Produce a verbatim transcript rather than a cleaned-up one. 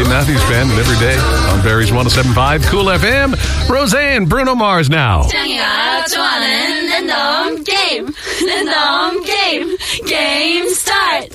Matthews Band, and every day on Barry's one oh seven point five Cool F M. Roseanne, Bruno Mars now. 짱이가 좋아하는 랜덤 게임. 랜덤 게임. 게임 스타트.